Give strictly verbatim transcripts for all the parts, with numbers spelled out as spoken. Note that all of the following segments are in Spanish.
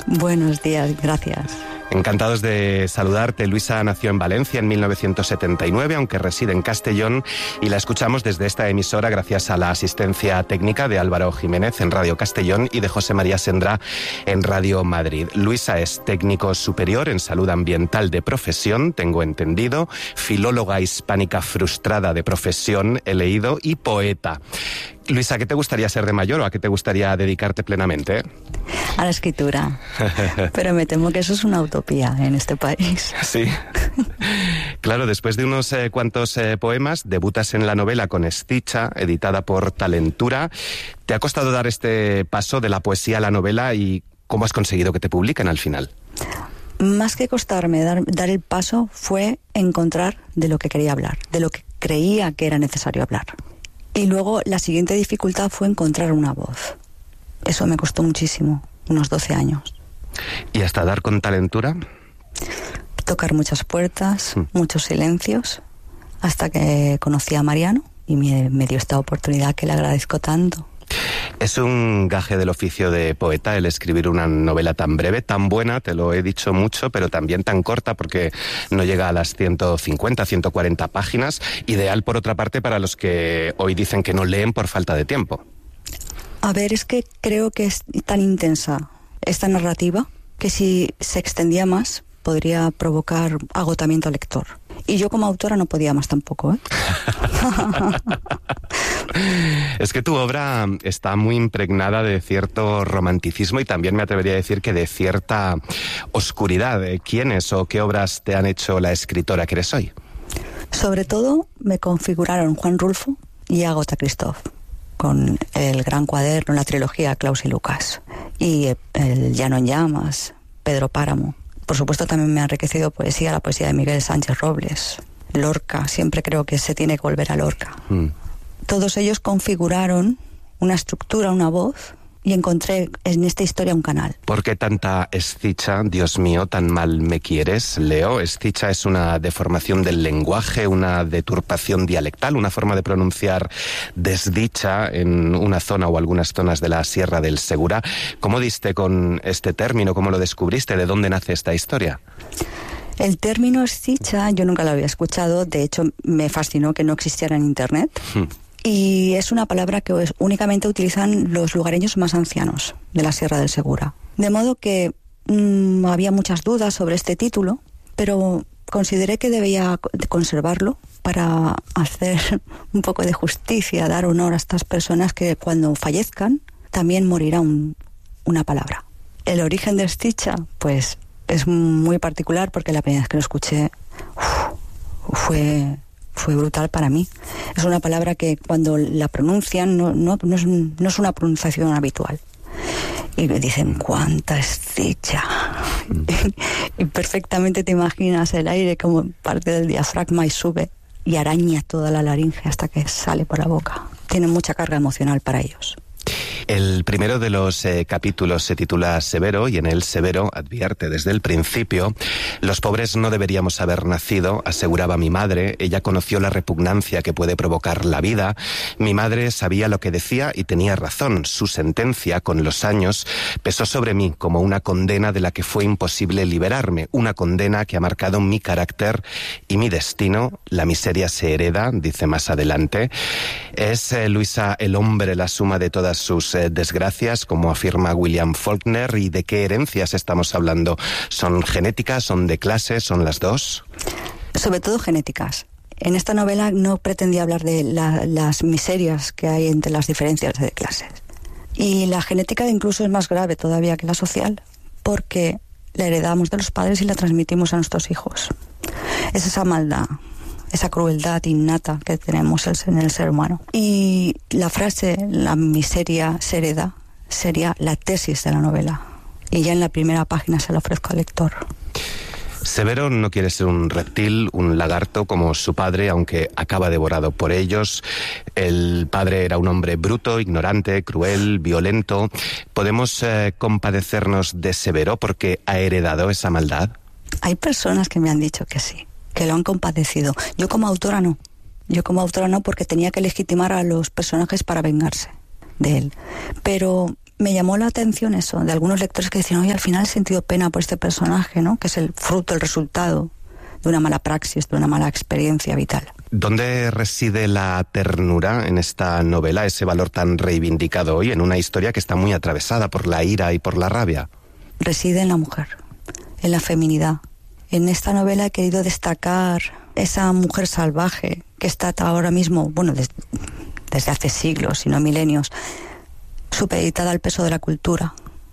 Buenos días, gracias. Encantados de saludarte. Luisa nació en Valencia en mil novecientos setenta y nueve, aunque reside en Castellón, y la escuchamos desde esta emisora gracias a la asistencia técnica de Álvaro Jiménez en Radio Castellón y de José María Sendra en Radio Madrid. Luisa es técnico superior en salud ambiental de profesión, tengo entendido, filóloga hispánica frustrada de profesión, he leído, y poeta. Luisa, ¿a qué te gustaría ser de mayor o a qué te gustaría dedicarte plenamente? A la escritura. Pero me temo que eso es una utopía en este país. Sí. Claro, después de unos eh, cuantos eh, poemas, debutas en la novela con Escicha, editada por Talentura. ¿Te ha costado dar este paso de la poesía a la novela y cómo has conseguido que te publiquen al final? Más que costarme dar, dar el paso, fue encontrar de lo que quería hablar, de lo que creía que era necesario hablar. Y luego la siguiente dificultad fue encontrar una voz. Eso me costó muchísimo, unos doce años. ¿Y hasta dar con Talentura? Tocar muchas puertas, mm. muchos silencios, hasta que conocí a Mariano y me, me dio esta oportunidad que le agradezco tanto. Es un gaje del oficio de poeta el escribir una novela tan breve, tan buena, te lo he dicho mucho, pero también tan corta porque no llega a las ciento cincuenta, ciento cuarenta páginas, ideal por otra parte para los que hoy dicen que no leen por falta de tiempo. A ver, es que creo que es tan intensa esta narrativa que si se extendía más podría provocar agotamiento al lector. Y yo como autora no podía más tampoco, ¿eh? Es que tu obra está muy impregnada de cierto romanticismo y también me atrevería a decir que de cierta oscuridad. ¿Quiénes o qué obras te han hecho la escritora que eres hoy? Sobre todo me configuraron Juan Rulfo y Ágota Christoph, con el gran cuaderno, la trilogía Klaus y Lucas, y el Llano en llamas, Pedro Páramo. Por supuesto también me ha enriquecido poesía, la poesía de Miguel Sánchez Robles, Lorca, siempre creo que se tiene que volver a Lorca. Mm. Todos ellos configuraron una estructura, una voz, y encontré en esta historia un canal. ¿Por qué tanta Escicha? Dios mío, tan mal me quieres, Leo. Escicha es una deformación del lenguaje, una deturpación dialectal, una forma de pronunciar desdicha en una zona o algunas zonas de la Sierra del Segura. ¿Cómo diste con este término? ¿Cómo lo descubriste? ¿De dónde nace esta historia? El término Escicha yo nunca lo había escuchado, de hecho me fascinó que no existiera en internet. Hmm. Y es una palabra que únicamente utilizan los lugareños más ancianos de la Sierra del Segura. De modo que mmm, había muchas dudas sobre este título, pero consideré que debía conservarlo para hacer un poco de justicia, dar honor a estas personas que cuando fallezcan también morirá un, una palabra. El origen de Escicha, pues, es muy particular porque la primera vez que lo escuché uf, fue... fue brutal para mí. Es una palabra que cuando la pronuncian no, no, no, es, no es una pronunciación habitual. Y me dicen, ¿cuánta Escicha? Mm. Y perfectamente te imaginas el aire como parte del diafragma y sube y araña toda la laringe hasta que sale por la boca. Tiene mucha carga emocional para ellos. El primero de los eh, capítulos se titula Severo y en él Severo advierte desde el principio: los pobres no deberíamos haber nacido, aseguraba mi madre. Ella conoció la repugnancia que puede provocar la vida. Mi madre sabía lo que decía y tenía razón. Su sentencia, con los años, pesó sobre mí como una condena de la que fue imposible liberarme. Una condena que ha marcado mi carácter y mi destino. La miseria se hereda, dice más adelante. Es, eh, Luisa, el hombre la suma de todas sus eh, desgracias, como afirma William Faulkner. ¿Y de qué herencias estamos hablando? ¿Son genéticas, son de clase, son las dos? Sobre todo genéticas. En esta novela no pretendía hablar de la, las miserias que hay entre las diferencias de clases. Y la genética incluso es más grave todavía que la social, porque la heredamos de los padres y la transmitimos a nuestros hijos. Es esa maldad, esa crueldad innata que tenemos en el ser humano. Y la frase, la miseria se hereda, sería la tesis de la novela. Y ya en la primera página se la ofrezco al lector. Severo no quiere ser un reptil, un lagarto como su padre, aunque acaba devorado por ellos. El padre era un hombre bruto, ignorante, cruel, violento. ¿Podemos eh, compadecernos de Severo porque ha heredado esa maldad? Hay personas que me han dicho que sí, que lo han compadecido. Yo como autora no. Yo como autora no, porque tenía que legitimar a los personajes para vengarse de él. Pero me llamó la atención eso, de algunos lectores que decían, oye, al final he sentido pena por este personaje, ¿no? Que es el fruto, el resultado de una mala praxis, de una mala experiencia vital. ¿Dónde reside la ternura en esta novela, ese valor tan reivindicado hoy en una historia que está muy atravesada por la ira y por la rabia? Reside en la mujer, en la feminidad. En esta novela he querido destacar esa mujer salvaje que está ahora mismo, bueno, desde, desde hace siglos, si no milenios, supeditada al peso de la cultura.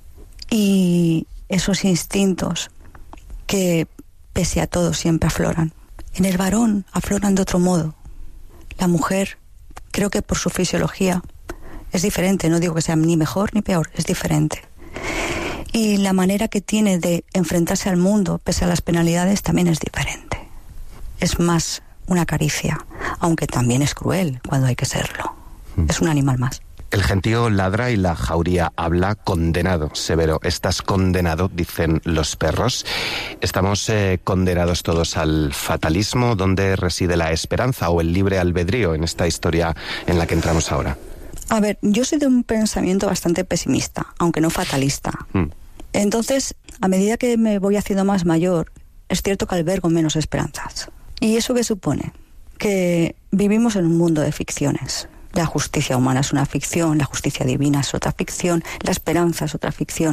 Y esos instintos que, pese a todo, siempre afloran. En el varón afloran de otro modo. La mujer, creo que por su fisiología, es diferente. No digo que sea ni mejor ni peor, es diferente. Y la manera que tiene de enfrentarse al mundo, pese a las penalidades, también es diferente. Es más una caricia, aunque también es cruel cuando hay que serlo. Mm. Es un animal más. El gentío ladra y la jauría habla. Condenado, Severo. Estás condenado, dicen los perros. ¿Estamos eh, condenados todos al fatalismo? ¿Dónde reside la esperanza o el libre albedrío en esta historia en la que entramos ahora? A ver, yo soy de un pensamiento bastante pesimista, aunque no fatalista. Mm. Entonces, a medida que me voy haciendo más mayor, es cierto que albergo menos esperanzas. ¿Y eso qué supone? Que vivimos en un mundo de ficciones. La justicia humana es una ficción, la justicia divina es otra ficción, la esperanza es otra ficción.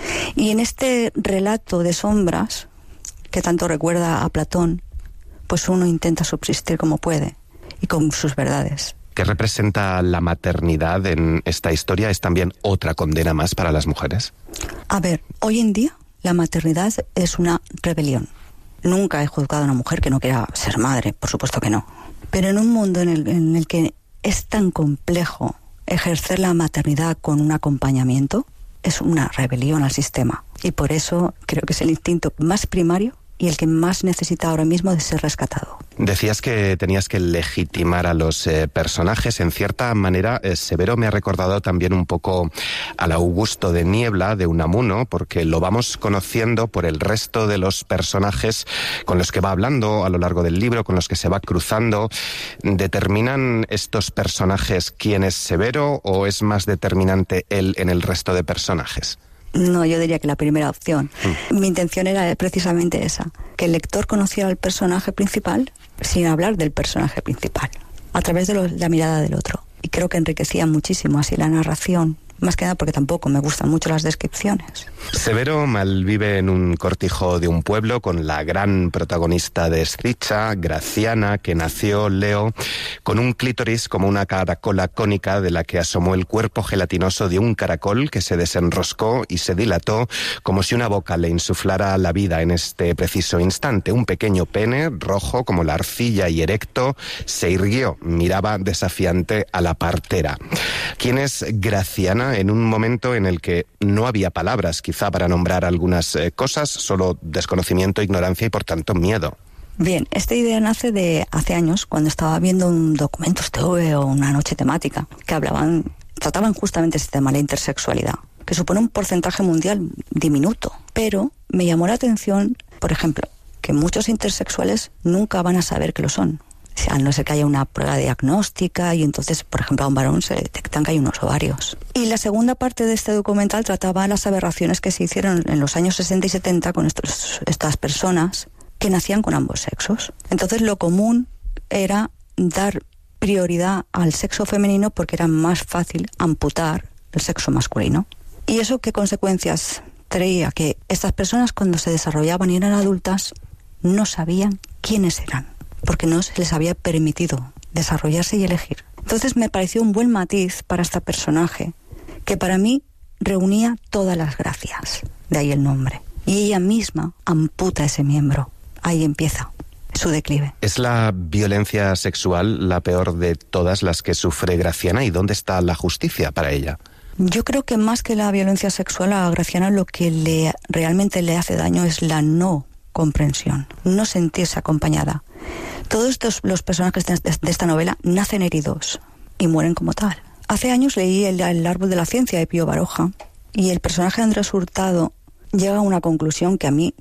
Y en este relato de sombras, que tanto recuerda a Platón, pues uno intenta subsistir como puede y con sus verdades. ¿Qué representa la maternidad en esta historia? ¿Es también otra condena más para las mujeres? A ver, hoy en día la maternidad es una rebelión. Nunca he juzgado a una mujer que no quiera ser madre, por supuesto que no. Pero en un mundo en el, en el que es tan complejo ejercer la maternidad con un acompañamiento, es una rebelión al sistema. Y por eso creo que es el instinto más primario y el que más necesita ahora mismo de ser rescatado. Decías que tenías que legitimar a los eh, personajes. En cierta manera, eh, Severo me ha recordado también un poco al Augusto de Niebla, de Unamuno, porque lo vamos conociendo por el resto de los personajes con los que va hablando a lo largo del libro, con los que se va cruzando. ¿Determinan estos personajes quién es Severo o es más determinante él en el resto de personajes? No, yo diría que la primera opción. Mm. Mi intención era precisamente esa, que el lector conociera al personaje principal sin hablar del personaje principal, a través de lo, la mirada del otro. Y creo que enriquecía muchísimo así la narración, más que nada porque tampoco me gustan mucho las descripciones. Severo malvive en un cortijo de un pueblo con la gran protagonista de Escicha, Graciana, que nació, leo, con un clítoris como una caracola cónica de la que asomó el cuerpo gelatinoso de un caracol que se desenroscó y se dilató como si una boca le insuflara la vida en este preciso instante. Un pequeño pene, rojo como la arcilla y erecto, se irguió, miraba desafiante a la partera. ¿Quién es Graciana? En un momento en el que no había palabras, quizá para nombrar algunas eh, cosas, solo desconocimiento, ignorancia y por tanto miedo. Bien, esta idea nace de hace años, cuando estaba viendo un documento T V o una noche temática, que hablaban, trataban justamente este tema, la intersexualidad, que supone un porcentaje mundial diminuto. Pero me llamó la atención, por ejemplo, que muchos intersexuales nunca van a saber que lo son. O sea, a no ser que haya una prueba diagnóstica y entonces, por ejemplo, a un varón se le detectan que hay unos ovarios. Y la segunda parte de este documental trataba las aberraciones que se hicieron en los años sesenta y setenta con estos, estas personas que nacían con ambos sexos. Entonces lo común era dar prioridad al sexo femenino porque era más fácil amputar el sexo masculino. ¿Y eso qué consecuencias traía? Que estas personas, cuando se desarrollaban y eran adultas, no sabían quiénes eran, porque no se les había permitido desarrollarse y elegir. Entonces me pareció un buen matiz para este personaje, que para mí reunía todas las gracias, de ahí el nombre. Y ella misma amputa ese miembro. Ahí empieza su declive. ¿Es la violencia sexual la peor de todas las que sufre Graciana? ¿Y dónde está la justicia para ella? Yo creo que más que la violencia sexual a Graciana lo que le realmente le hace daño es la no comprensión, no sentirse acompañada. Todos estos, los personajes de, de esta novela nacen heridos y mueren como tal. Hace años leí el, el Árbol de la Ciencia de Pío Baroja y el personaje de Andrés Hurtado llega a una conclusión que a mí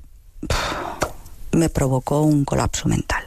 pff, me provocó un colapso mental.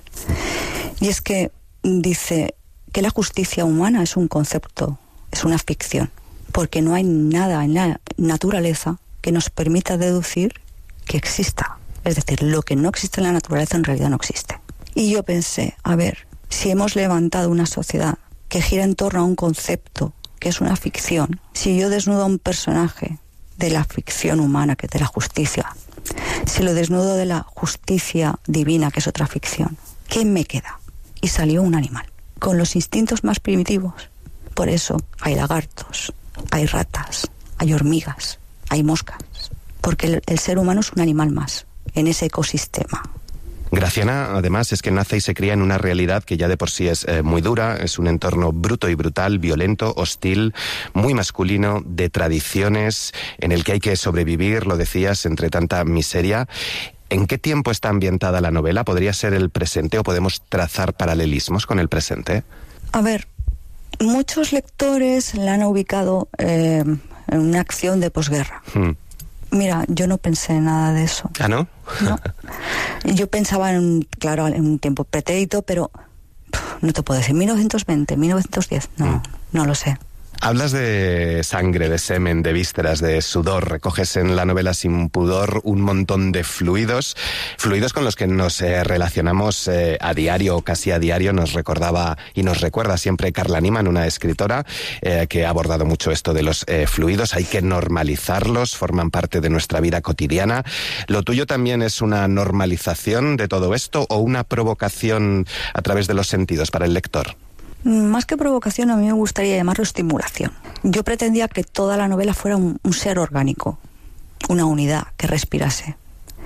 Y es que dice que la justicia humana es un concepto, es una ficción, porque no hay nada en la naturaleza que nos permita deducir que exista. Es decir, lo que no existe en la naturaleza en realidad no existe. Y yo pensé, a ver, si hemos levantado una sociedad que gira en torno a un concepto que es una ficción, si yo desnudo a un personaje de la ficción humana, que es de la justicia, si lo desnudo de la justicia divina, que es otra ficción, ¿qué me queda? Y salió un animal, con los instintos más primitivos. Por eso hay lagartos, hay ratas, hay hormigas, hay moscas, porque el, el ser humano es un animal más en ese ecosistema. Graciana, además, es que nace y se cría en una realidad que ya de por sí es eh, muy dura, es un entorno bruto y brutal, violento, hostil, muy masculino, de tradiciones, en el que hay que sobrevivir, lo decías, entre tanta miseria. ¿En qué tiempo está ambientada la novela? ¿Podría ser el presente o podemos trazar paralelismos con el presente? A ver, muchos lectores la han ubicado eh, en una acción de posguerra. Hmm. Mira, yo no pensé en nada de eso. ¿Ah, no? No. Yo pensaba en, claro, en un tiempo pretérito, pero pff, no te puedo decir, mil novecientos veinte, mil novecientos diez, no, mm. no lo sé. Hablas de sangre, de semen, de vísceras, de sudor. Recoges en la novela Sin pudor un montón de fluidos, fluidos con los que nos eh, relacionamos eh, a diario o casi a diario. Nos recordaba y nos recuerda siempre Carla Niman, una escritora eh, que ha abordado mucho esto de los eh, fluidos. Hay que normalizarlos, forman parte de nuestra vida cotidiana. ¿Lo tuyo también es una normalización de todo esto o una provocación a través de los sentidos para el lector? Más que provocación, a mí me gustaría llamarlo estimulación. Yo pretendía que toda la novela fuera un, un ser orgánico, una unidad que respirase.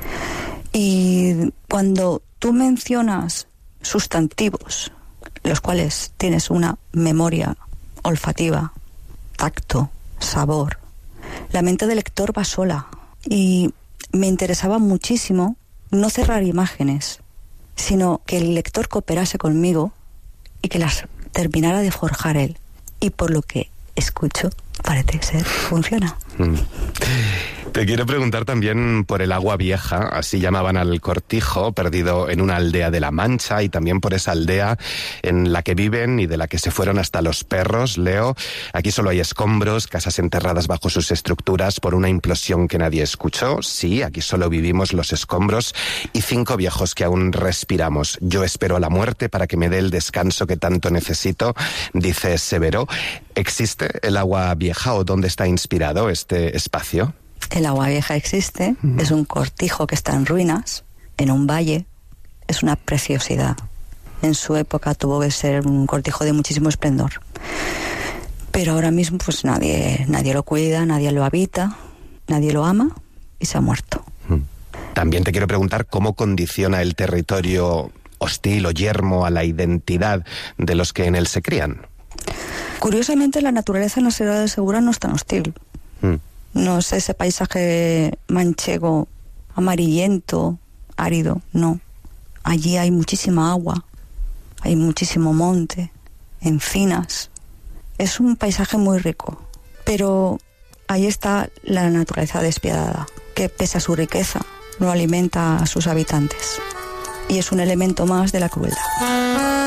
Y cuando tú mencionas sustantivos, los cuales tienes una memoria olfativa, tacto, sabor, la mente del lector va sola. Y me interesaba muchísimo no cerrar imágenes, sino que el lector cooperase conmigo y que las terminara de forjar él. Y por lo que escucho, parece ser, funciona. Mm. Te quiero preguntar también por el Agua Vieja, así llamaban al cortijo, perdido en una aldea de La Mancha, y también por esa aldea en la que viven y de la que se fueron hasta los perros, Leo. Aquí solo hay escombros, casas enterradas bajo sus estructuras por una implosión que nadie escuchó. Sí, aquí solo vivimos los escombros y cinco viejos que aún respiramos. Yo espero a la muerte para que me dé el descanso que tanto necesito, dice Severo. ¿Existe el Agua Vieja o dónde está inspirado este espacio? El Agua Vieja existe, mm. es un cortijo que está en ruinas, en un valle, es una preciosidad. En su época tuvo que ser un cortijo de muchísimo esplendor. Pero ahora mismo pues nadie, nadie lo cuida, nadie lo habita, nadie lo ama y se ha muerto. Mm. También te quiero preguntar cómo condiciona el territorio hostil o yermo a la identidad de los que en él se crían. Curiosamente, la naturaleza en la Sierra de Segura no es tan hostil. Mm. No es ese paisaje manchego, amarillento, árido, no. Allí hay muchísima agua, hay muchísimo monte, encinas. Es un paisaje muy rico, pero ahí está la naturaleza despiadada, que pese a su riqueza, no alimenta a sus habitantes. Y es un elemento más de la crueldad.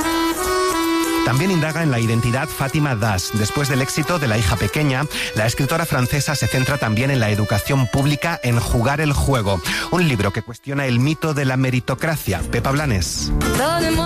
También indaga en la identidad Fátima Das. Después del éxito de La hija pequeña, la escritora francesa se centra también en la educación pública, en Jugar el juego, un libro que cuestiona el mito de la meritocracia. Pepa Blanes.